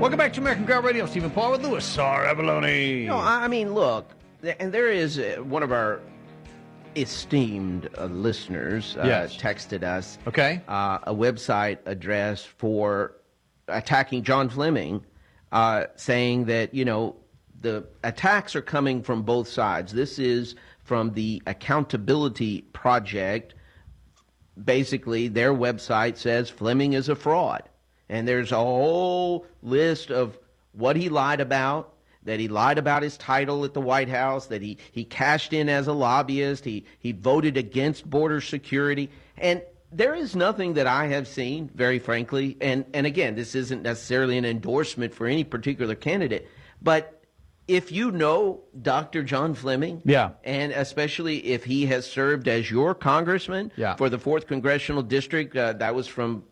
Welcome back to American Girl Radio. Stephen Paul with Louis R. Avalone. No, I mean, look, and there is one of our esteemed listeners Yes. texted us Okay. a website address for attacking John Fleming, saying that, you know, the attacks are coming from both sides. This is from the Accountability Project. Basically, their website says Fleming is a fraud. And there's a whole list of what he lied about, that he lied about his title at the White House, that he cashed in as a lobbyist, he voted against border security. And there is nothing that I have seen, very frankly, and again, this isn't necessarily an endorsement for any particular candidate, but if you know Dr. John Fleming, Yeah. and especially if he has served as your congressman Yeah. for the 4th Congressional District, that was from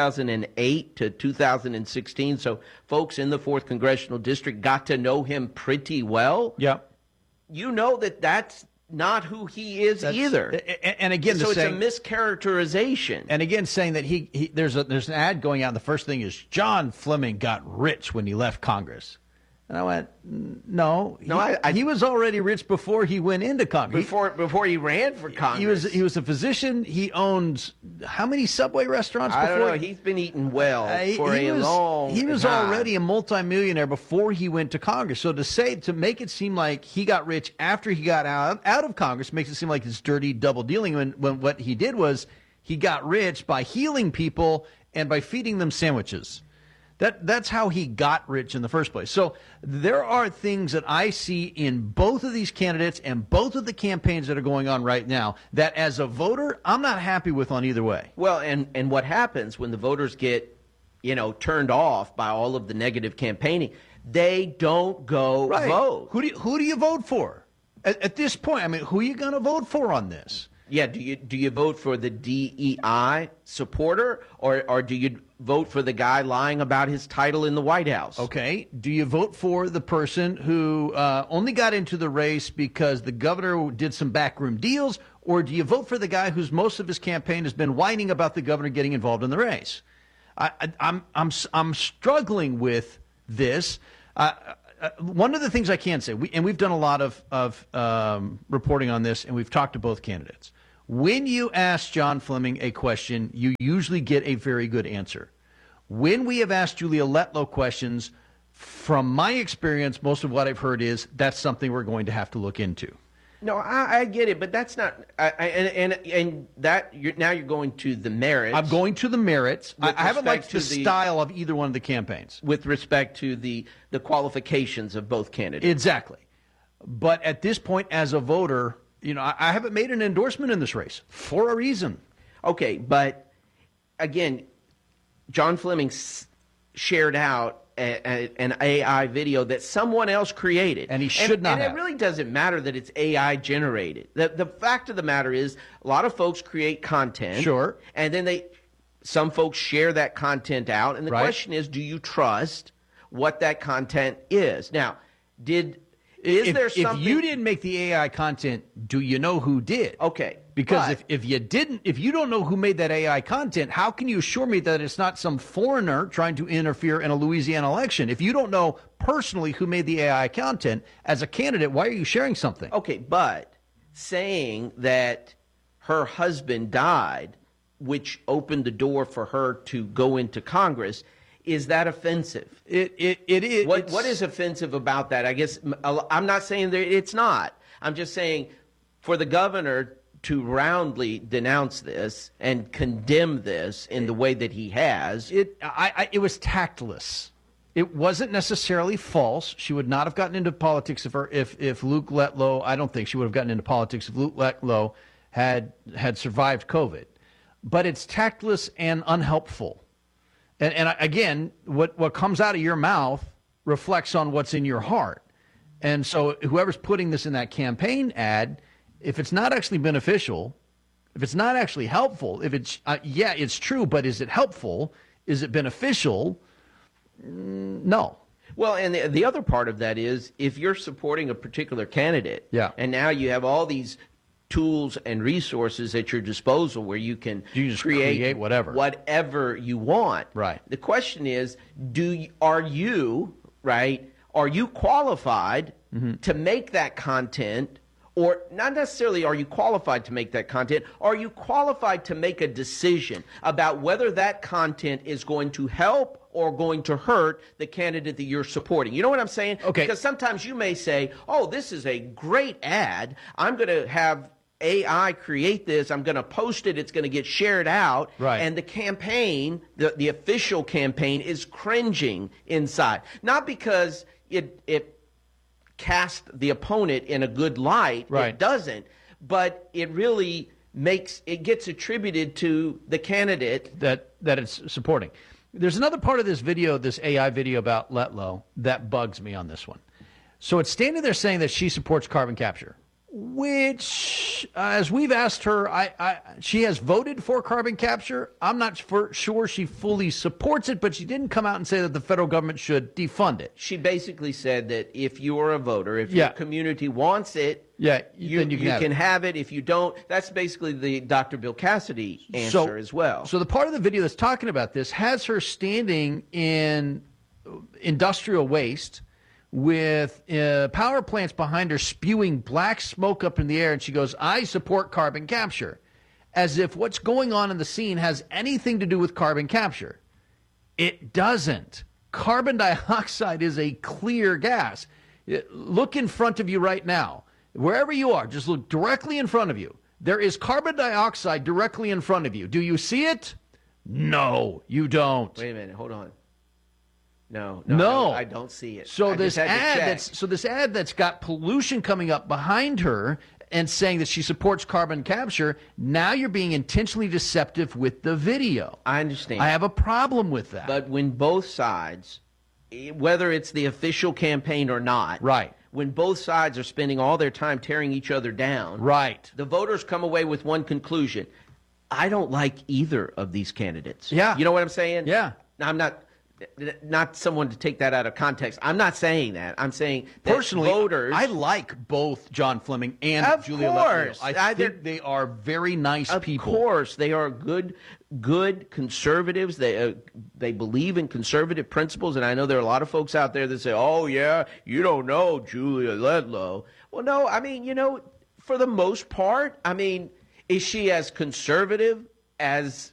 2008 to 2016, so folks in the 4th Congressional District got to know him pretty well. Yeah. You know that that's not who he is either. And again, So it's saying, a mischaracterization. and again, saying that he there's an ad going out. The first thing is John Fleming got rich when he left Congress. And I went, no. He was already rich before he went into Congress. Before he ran for Congress. He was a physician. He owns how many Subway restaurants before? I don't know. He's been eating well for a long time. He was already a multimillionaire before he went to Congress. So to make it seem like he got rich after he got out of Congress makes it seem like it's dirty double dealing when what he did was he got rich by healing people and by feeding them sandwiches. That's how he got rich in the first place. So there are things that I see in both of these candidates and both of the campaigns that are going on right now that as a voter, I'm not happy with on either way. Well, and what happens when the voters get, turned off by all of the negative campaigning, they don't go vote. Who do you vote for? At this point, I mean, who are you going to vote for on this? Yeah, do you vote for the DEI supporter or do you vote for the guy lying about his title in the White House? Okay. Do you vote for the person who only got into the race because the governor did some backroom deals, or do you vote for the guy whose most of his campaign has been whining about the governor getting involved in the race? I'm struggling with this. One of the things I can say, we've done a lot of reporting on this, and we've talked to both candidates. When you ask John Fleming a question, you usually get a very good answer. When we have asked Julia Letlow questions, from my experience, most of what I've heard is that's something we're going to have to look into. No, I get it, but that's not. And that now you're going to the merits. I'm going to the merits. I haven't liked the the style of either one of the campaigns with respect to the qualifications of both candidates. Exactly. But at this point, as a voter, I haven't made an endorsement in this race for a reason. Okay, but again, John Fleming shared out an AI video that someone else created. And he should not have. And it really doesn't matter that it's AI generated. The fact of the matter is a lot of folks create content. Sure. And then some folks share that content out. And the question is, do you trust what that content is? Now, if you didn't make the AI content, do you know who did? Okay. Because if you don't know who made that AI content, how can you assure me that it's not some foreigner trying to interfere in a Louisiana election? If you don't know personally who made the AI content, as a candidate, why are you sharing something? Okay, but saying that her husband died, which opened the door for her to go into Congress, is that offensive? It is. What is offensive about that? I guess I'm not saying that it's not. I'm just saying for the governor to roundly denounce this and condemn this in the way that he has. It was tactless. It wasn't necessarily false. She would not have gotten into politics if Luke Letlow, I don't think she would have gotten into politics if Luke Letlow had survived COVID. But it's tactless and unhelpful. And again, what comes out of your mouth reflects on what's in your heart. And so whoever's putting this in that campaign ad, if it's not actually beneficial, if it's not actually helpful, if it's, it's true, but is it helpful? Is it beneficial? No. Well, and the other part of that is if you're supporting a particular candidate, and now you have all these tools and resources at your disposal where you can just create whatever you want. Right. The question is, are you qualified to make that content? Or not necessarily are you qualified to make that content, are you qualified to make a decision about whether that content is going to help or going to hurt the candidate that you're supporting? You know what I'm saying? Okay. Because sometimes you may say, oh, this is a great ad. I'm going to have AI create this. I'm going to post it. It's going to get shared out. Right. And the campaign, the official campaign, is cringing inside. Not because it cast the opponent in a good light. Right. It doesn't. But it really gets attributed to the candidate that it's supporting. There's another part of this video, this AI video about Letlow, that bugs me on this one. So it's standing there saying that she supports carbon capture, which, as we've asked her, she has voted for carbon capture. I'm not sure she fully supports it, but she didn't come out and say that the federal government should defund it. She basically said that if you're a voter, if your community wants it, then you can have it. If you don't, that's basically the Dr. Bill Cassidy answer as well. So the part of the video that's talking about this has her standing in industrial waste with power plants behind her spewing black smoke up in the air, and she goes, I support carbon capture, as if what's going on in the scene has anything to do with carbon capture. It doesn't. Carbon dioxide is a clear gas. Look in front of you right now. Wherever you are, just look directly in front of you. There is carbon dioxide directly in front of you. Do you see it? No, you don't. Wait a minute. Hold on. No, I don't see it. So this ad that's got pollution coming up behind her and saying that she supports carbon capture, now you're being intentionally deceptive with the video. I understand. I have a problem with that. But when both sides, whether it's the official campaign or not, right, when both sides are spending all their time tearing each other down, right, the voters come away with one conclusion. I don't like either of these candidates. Yeah. You know what I'm saying? Yeah. Now, I'm not someone to take that out of context. I'm not saying that. I'm saying that personally, voters, I like both John Fleming and Julia Letlow. I think they are very nice people. Of course, they are good conservatives. They believe in conservative principles, and I know there are a lot of folks out there that say, "Oh yeah, you don't know Julia Letlow." Well, no, I mean, for the most part, I mean, is she as conservative as?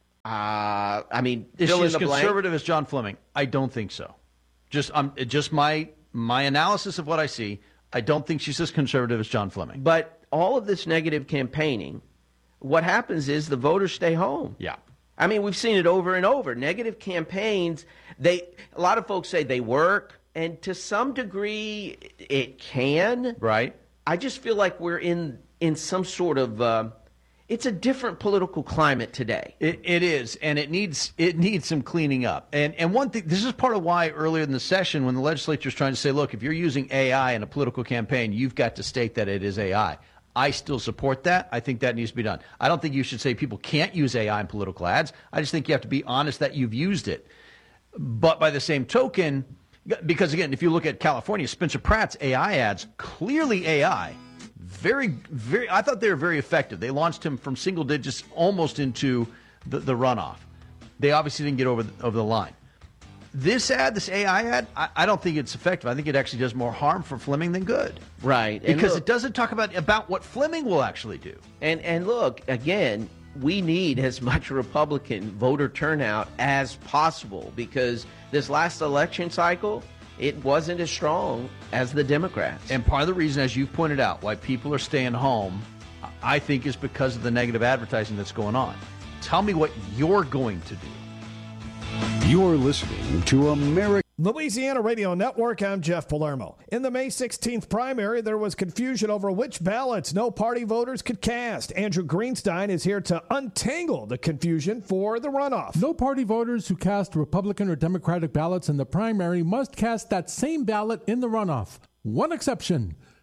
Is she as conservative as John Fleming? I don't think so. Just my analysis of what I see. I don't think she's as conservative as John Fleming. But all of this negative campaigning, what happens is the voters stay home. Yeah. I mean, we've seen it over and over. Negative campaigns, a lot of folks say they work, and to some degree it can. Right. I just feel like we're in some sort of it's a different political climate today. It is, and it needs some cleaning up. And one thing, this is part of why earlier in the session, when the legislature is trying to say, look, if you're using AI in a political campaign, you've got to state that it is AI. I still support that. I think that needs to be done. I don't think you should say people can't use AI in political ads. I just think you have to be honest that you've used it. But by the same token, because again, if you look at California, Spencer Pratt's AI ads, clearly AI. Very, I thought they were very effective. They launched him from single digits almost into the runoff. They obviously didn't get over the line. This AI ad, I don't think it's effective. I think it actually does more harm for Fleming than good. Right. Because it doesn't talk about what Fleming will actually do. And look, again, we need as much Republican voter turnout as possible because this last election cycle, it wasn't as strong as the Democrats. And part of the reason, as you've pointed out, why people are staying home, I think, is because of the negative advertising that's going on. Tell me what you're going to do. You're listening to America. Louisiana Radio Network, I'm Jeff Palermo. In the May 16th primary, there was confusion over which ballots no party voters could cast. Andrew Greenstein is here to untangle the confusion for the runoff. No party voters who cast Republican or Democratic ballots in the primary must cast that same ballot in the runoff. One exception.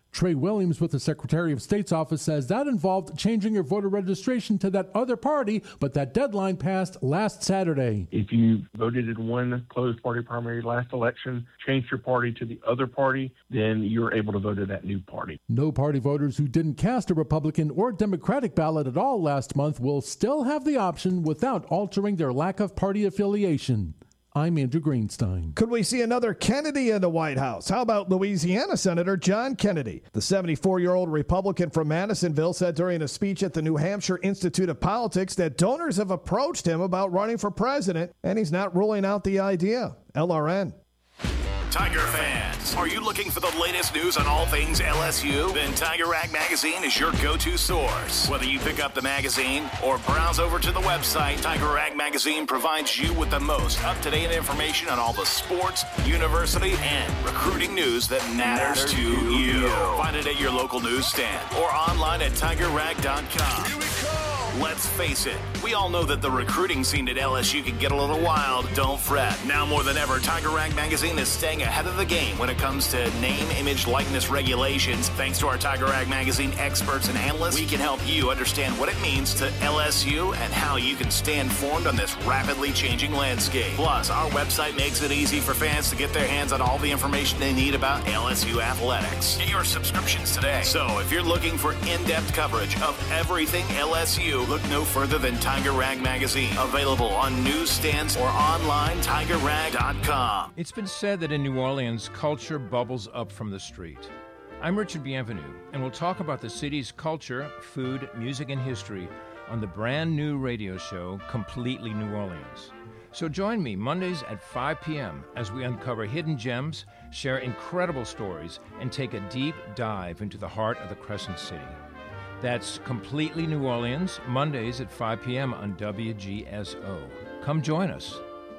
Trey Williams with the Secretary of State's office says that involved changing your voter registration to that other party, but that deadline passed last Saturday. If you voted in one closed party primary last election, changed your party to the other party, then you're able to vote at that new party. No party voters who didn't cast a Republican or Democratic ballot at all last month will still have the option without altering their lack of party affiliation. I'm Andrew Greenstein. Could we see another Kennedy in the White House? How about Louisiana Senator John Kennedy? The 74-year-old Republican from Madisonville said during a speech at the New Hampshire Institute of Politics that donors have approached him about running for president, and he's not ruling out the idea. LRN. Tiger fans, are you looking for the latest news on all things LSU? Then Tiger Rag Magazine is your go-to source. Whether you pick up the magazine or browse over to the website, Tiger Rag Magazine provides you with the most up-to-date information on all the sports, university, and recruiting news that matters to you. Find it at your local newsstand or online at tigerrag.com. Here we go. Let's face it, we all know that the recruiting scene at LSU can get a little wild. Don't fret. Now more than ever, Tiger Rag Magazine is staying ahead of the game when it comes to name, image, likeness regulations. Thanks to our Tiger Rag Magazine experts and analysts, we can help you understand what it means to LSU and how you can stay informed on this rapidly changing landscape. Plus, our website makes it easy for fans to get their hands on all the information they need about LSU athletics. Get your subscriptions today. So if you're looking for in-depth coverage of everything LSU, look no further than Tiger Rag Magazine. Available on newsstands or online, tigerrag.com. It's been said that in New Orleans, culture bubbles up from the street. I'm Richard Bienvenu, and we'll talk about the city's culture, food, music, and history on the brand new radio show, Completely New Orleans. So join me Mondays at 5 p.m. as we uncover hidden gems, share incredible stories, and take a deep dive into the heart of the Crescent City. That's Completely New Orleans, Mondays at 5 p.m. on WGSO. Come join us.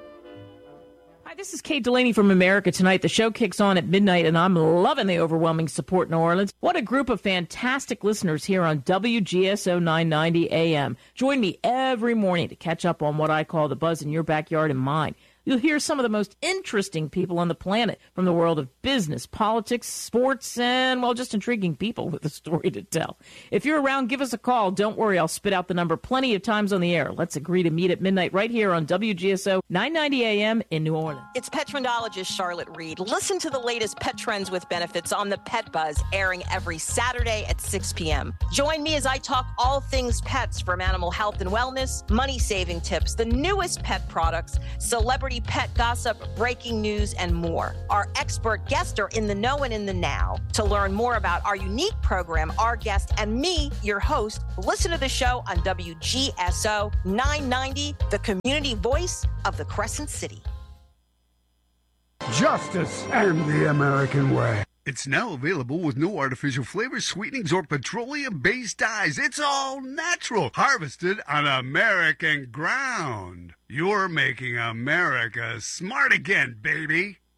Hi, this is Kate Delaney from America Tonight. The show kicks on at midnight, and I'm loving the overwhelming support in New Orleans. What a group of fantastic listeners here on WGSO 990 AM. Join me every morning to catch up on what I call the buzz in your backyard and mine. You'll hear some of the most interesting people on the planet from the world of business, politics, sports, and, well, just intriguing people with a story to tell. If you're around, give us a call. Don't worry, I'll spit out the number plenty of times on the air. Let's agree to meet at midnight right here on WGSO 990 AM in New Orleans. It's pet trendologist Charlotte Reed. Listen to the latest pet trends with benefits on the Pet Buzz, airing every Saturday at 6 p.m. Join me as I talk all things pets, from animal health and wellness, money-saving tips, the newest pet products, celebrity pet gossip, breaking news, and more. Our expert guests are in the know and in the now. To learn more about our unique program, our guest, and me, your host, listen to the show on WGSO 990, the community voice of the Crescent City. Justice and the American way. It's now available with no artificial flavors, sweetenings, or petroleum-based dyes. It's all natural, harvested on American ground. You're making America smart again, baby.